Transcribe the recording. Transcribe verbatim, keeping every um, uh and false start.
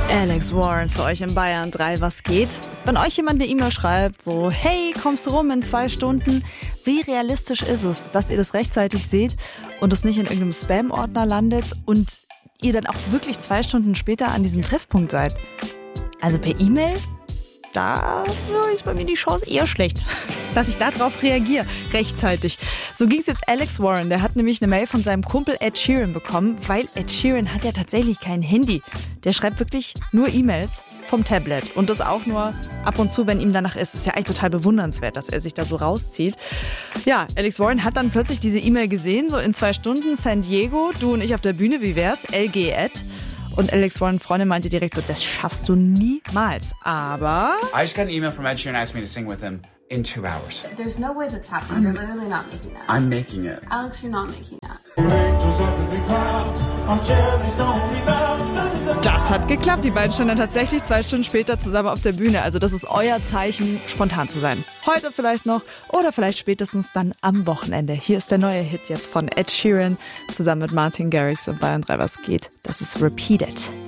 Alex Warren für euch in Bayern drei, was geht? Wenn euch jemand eine E-Mail schreibt, so, hey, kommst du rum in zwei Stunden? Wie realistisch ist es, dass ihr das rechtzeitig seht und es nicht in irgendeinem Spam-Ordner landet und ihr dann auch wirklich zwei Stunden später an diesem Treffpunkt seid? Also per E-Mail? Da ist bei mir die Chance eher schlecht, dass ich darauf reagiere, rechtzeitig. So ging es jetzt Alex Warren. Der hat nämlich eine Mail von seinem Kumpel Ed Sheeran bekommen, weil Ed Sheeran hat ja tatsächlich kein Handy. Der schreibt wirklich nur E-Mails vom Tablet und das auch nur ab und zu, wenn ihm danach ist. Das ist ja eigentlich total bewundernswert, dass er sich da so rauszieht. Ja, Alex Warren hat dann plötzlich diese E-Mail gesehen, so in zwei Stunden, San Diego, du und ich auf der Bühne, wie wär's? L G Ed. Und Alex Warren Freundin meinte direkt so, das schaffst du niemals. Aber... I just got an email from Ed Sheeran asking me to sing with him in two hours. There's no way that's happening. You're literally not making that. I'm making it. Alex, you're not making that. Das hat geklappt. Die beiden standen dann tatsächlich zwei Stunden später zusammen auf der Bühne. Also das ist euer Zeichen, spontan zu sein. Heute vielleicht noch oder vielleicht spätestens dann am Wochenende. Hier ist der neue Hit jetzt von Ed Sheeran zusammen mit Martin Garrix und Bayern drei, was geht. Das ist Repeat It.